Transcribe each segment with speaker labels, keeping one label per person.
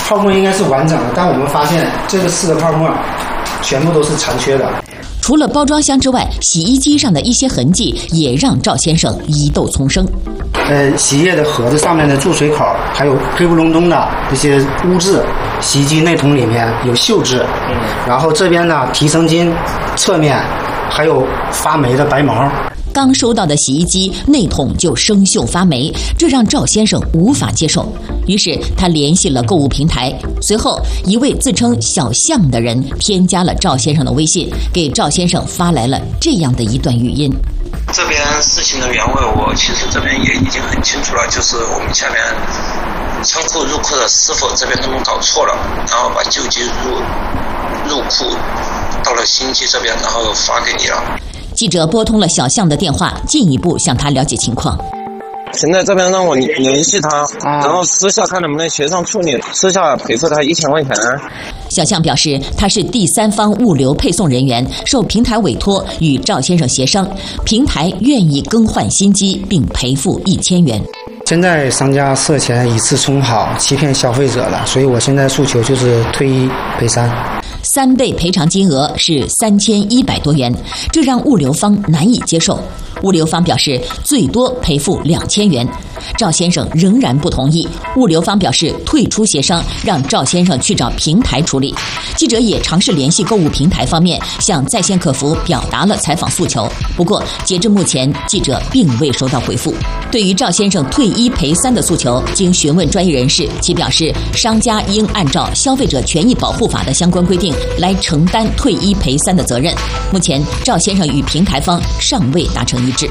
Speaker 1: 泡沫应该是完整的，但我们发现这个4个泡沫全部都是残缺的。
Speaker 2: 除了包装箱之外，洗衣机上的一些痕迹也让赵先生疑窦丛生。
Speaker 1: 洗衣液的盒子上面的注水口，还有黑不隆咚的一些污渍。洗衣机内桶里面有锈渍，然后这边呢提升巾侧面还有发霉的白毛。
Speaker 2: 刚收到的洗衣机内桶就生锈发霉，这让赵先生无法接受。于是他联系了购物平台，随后一位自称小象的人添加了赵先生的微信，给赵先生发来了这样的一段语音。
Speaker 3: 这边事情的原委我其实这边也已经很清楚了，就是我们下面仓库入库的师傅这边他们搞错了，然后把旧机入库到了新机这边，然后发给你了。
Speaker 2: 记者拨通了小象的电话，进一步向他了解情况。
Speaker 4: 现在这边让我联系他，然后私下看能不能协商处理，私下赔付他1000块钱。
Speaker 2: 小象表示，他是第三方物流配送人员，受平台委托与赵先生协商，平台愿意更换新机并赔付1000元。
Speaker 1: 现在商家涉嫌以次充好，欺骗消费者了，所以我现在诉求就是退1赔3，3
Speaker 2: 倍赔偿金额是3100多元，这让物流方难以接受。物流方表示最多赔付2000元，赵先生仍然不同意。物流方表示退出协商，让赵先生去找平台处理。记者也尝试联系购物平台方面，向在线客服表达了采访诉求。不过截至目前，记者并未收到回复。对于赵先生退1赔3的诉求，经询问专业人士，其表示商家应按照《消费者权益保护法》的相关规定来承担退1赔3的责任。目前赵先生与平台方尚未达成一致。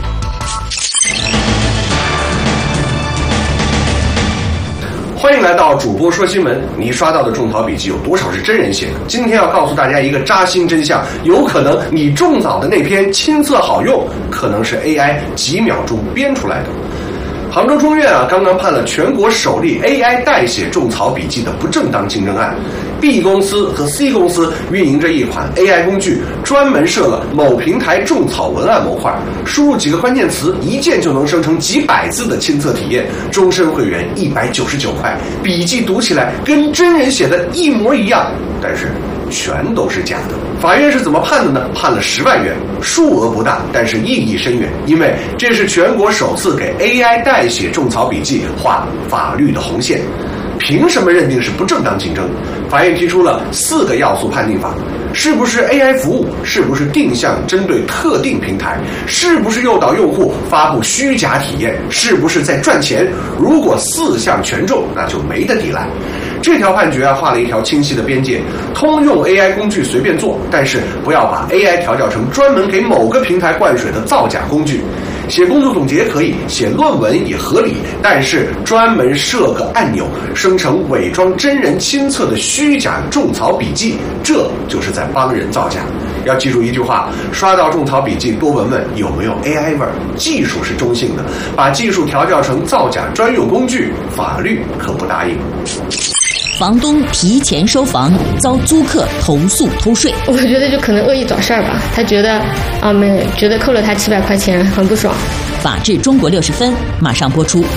Speaker 5: 欢迎来到主播说新闻。你刷到的种草笔记有多少是真人写的？今天要告诉大家一个扎心真相，有可能你种草的那篇亲测好用，可能是 AI 几秒钟编出来的。杭州中院刚刚判了全国首例 AI 代写种草笔记的不正当竞争案。B 公司和 C 公司运营着一款 AI 工具，专门设了某平台种草文案模块，输入几个关键词，一键就能生成几百字的亲测体验，终身会员199块，笔记读起来跟真人写的一模一样，但是全都是假的。法院是怎么判的呢？判了10万元，数额不大，但是意义深远，因为这是全国首次给 AI 代写种草笔记画法律的红线。凭什么认定是不正当竞争？法院提出了4个要素判定法：是不是 AI 服务？是不是定向针对特定平台？是不是诱导用户发布虚假体验？是不是在赚钱？如果4项全中，那就没得抵赖。这条判决画了一条清晰的边界，通用 AI 工具随便做，但是不要把 AI 调教成专门给某个平台灌水的造假工具。写工作总结可以，写论文也合理，但是专门设个按钮生成伪装真人亲测的虚假种草笔记，这就是在帮人造假。要记住一句话，刷到种草笔记多闻闻有没有 AI 味儿，技术是中性的，把技术调教成造假专用工具，法律可不答应。
Speaker 2: 房东提前收房，遭租客投诉偷税。
Speaker 6: 我觉得就可能恶意找事儿吧，他觉得觉得扣了他700块钱，很不爽。
Speaker 2: 法治中国60分马上播出。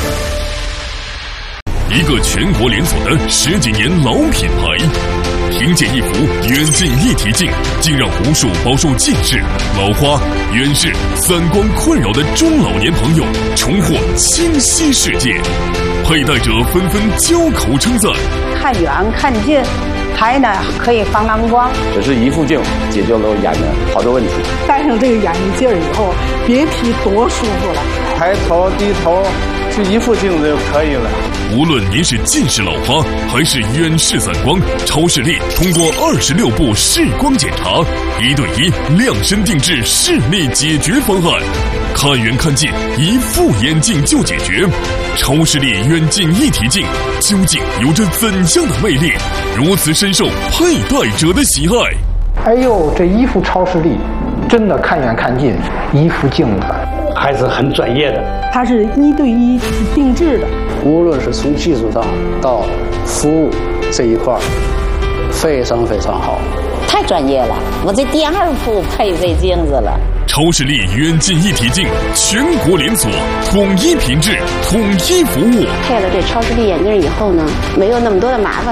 Speaker 7: 一个全国连锁的10几年老品牌，听见一幅远近一体镜，竟让无数饱受近视、老花、远视、三观困扰的中老年朋友重获清晰世界。佩戴者纷纷交口称赞，
Speaker 8: 看远看近，还呢可以防蓝光。
Speaker 9: 只是一副镜解决了我眼的好多问题。
Speaker 10: 戴上这个眼镜以后，别提多舒服了。
Speaker 9: 抬头低头，就一副镜子就可以了。
Speaker 7: 无论您是近视老花还是远视散光，超视力通过26步视光检查，1对1量身定制视力解决方案，看远看近，一副眼镜就解决。超视力远近一体镜究竟有着怎样的魅力，如此深受佩戴者的喜爱？
Speaker 11: 哎呦，这一副超视力真的看远看近，一副镜子还是很专业的。
Speaker 10: 它是1对1定制的，
Speaker 9: 无论是从技术上到服务这一块，非常非常好，
Speaker 8: 太专业了。我这第2副配这镜子了。
Speaker 7: 超视力远近一体镜，全国连锁，统一品质，统一服务。
Speaker 12: 配了这超视力眼镜以后呢，没有那么多的麻烦。